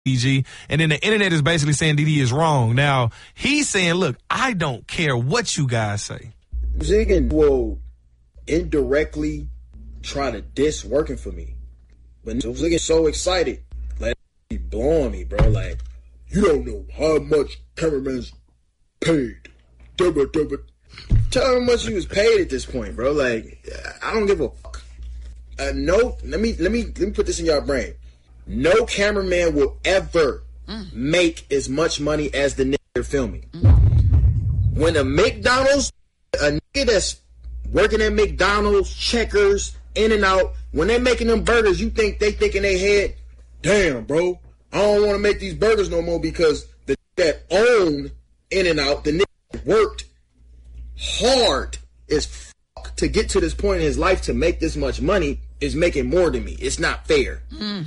DG, and then the internet is basically saying DD is wrong. Now, he's saying, look, I don't care what you guys say. Ziggin will indirectly try to diss working for me. But Ziggin so excited. Like, he blowing me, bro. Like, you don't know how much cameraman's paid. Tell him how much he was paid at this point, bro. Like, I don't give a fuck. No, let me put this in your brain. No cameraman will ever make as much money as the nigga they're filming. When a McDonald's, a nigga that's working at McDonald's, Checkers, In-N-Out, when they're making them burgers, you think they think in their head, damn, bro, I don't want to make these burgers no more because the that own In-N-Out, the nigga worked hard as fuck to get to this point in his life to make this much money is making more than me. It's not fair.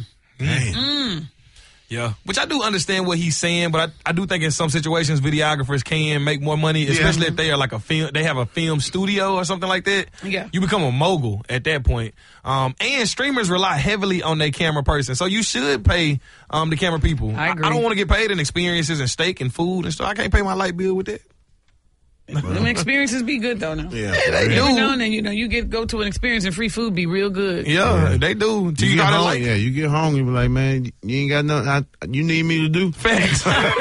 Yeah, which I do understand what he's saying, but I do think in some situations videographers can make more money, especially if they are like they have a film studio or something like that. Yeah, you become a mogul at that point. And streamers rely heavily on their camera person, so you should pay the camera people. I agree. I don't want to get paid in experiences and steak and food and stuff. I can't pay my light bill with that. Them experiences be good though. Now, yeah, they do. Every now and then, you go to an experience and free food be real good. Yeah, they do. You get home, you get home, you be like, man, you ain't got nothing. You need me to do facts.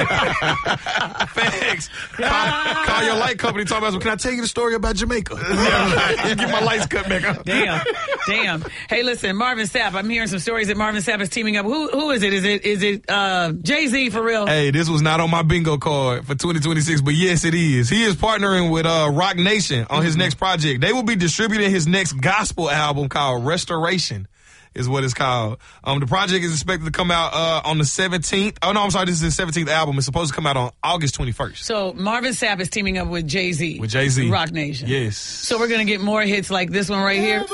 Facts. Call your light company. Talk about. Can I tell you the story about Jamaica? Get my lights cut back up. Damn. Hey, listen, Marvin Sapp. I'm hearing some stories that Marvin Sapp is teaming up. Who is it? Is it Jay-Z for real? Hey, this was not on my bingo card for 2026, but yes, it is. He is partnering with Rock Nation on his next project. They will be distributing his next gospel album called Restoration, is what it's called. The project is expected to come out on the 17th. Oh, no, I'm sorry. This is the 17th album. It's supposed to come out on August 21st. So Marvin Sapp is teaming up with Jay-Z. With Jay-Z. Rock Nation. Yes. So we're going to get more hits like this one right here.